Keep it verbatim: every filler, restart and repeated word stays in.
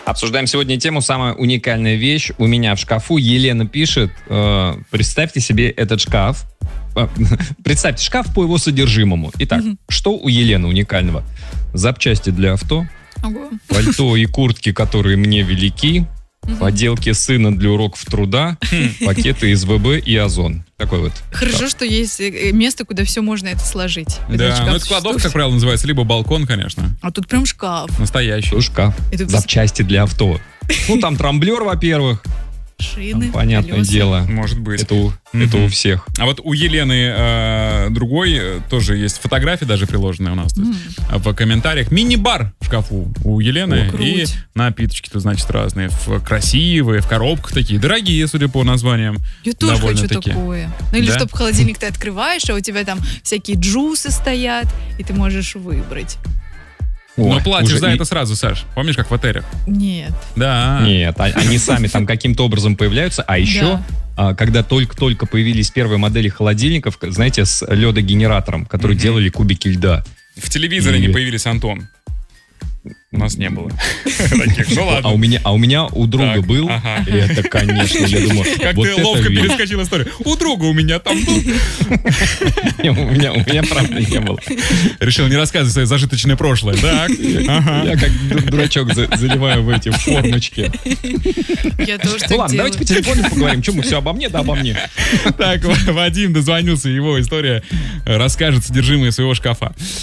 Обсуждаем сегодня тему «Самая уникальная вещь у меня в шкафу». Елена пишет, э, представьте себе этот шкаф. Э, представьте шкаф по его содержимому. Итак, угу. что у Елены уникального? Запчасти для авто, Ого. пальто и куртки, которые мне велики, угу. поделки сына для уроков труда, пакеты из ВБ и Озон. Такой вот. Хорошо, шкаф. что есть место, куда все можно это сложить. Да, ну это кладовка, как правило, называется, либо балкон, конечно. А тут прям шкаф. Настоящий. Тут шкаф. Это Запчасти для авто. Ну, там трамблер, во-первых. Шины, там, понятное колеса. дело. Может быть. Это у, Mm-hmm. это у всех. А вот у Елены э, другой э, тоже есть фотографии даже приложенные у нас. То есть, mm. В комментариях мини-бар в шкафу у Елены. О, и напиточки тут, значит, разные. В, красивые, в коробках такие. Дорогие, судя по названиям. Я тоже хочу довольно-таки. такое. Ну или Да? чтобы холодильник ты открываешь, а у тебя там всякие джусы стоят, и ты можешь выбрать. Но Ой, платишь уже за и- это сразу, Саш. Помнишь, как в отелях? Нет. Да. Нет, а- они сами там каким-то образом появляются. А еще, Да. а, когда только-только появились первые модели холодильников, знаете, с ледогенератором, которые Мгм. делали кубики льда. В телевизоре И- не появились, Антон. У нас не было таких. Ну ладно. А у меня, а у меня у друга Так, был. ага. И это, конечно, я думаю, Как вот ты это ловко вещь. перескочил историю. У друга у меня там был. Не, У меня, у меня правда не было. Решил не рассказывать свое зажиточное прошлое. Так. Ага. Я как ду- дурачок за- заливаю в эти формочки. Я тоже так Ну ладно, делаю. давайте по телефону поговорим. Чем мы все обо мне, да обо мне. Так, Вадим дозвонился, его история расскажет содержимое своего шкафа.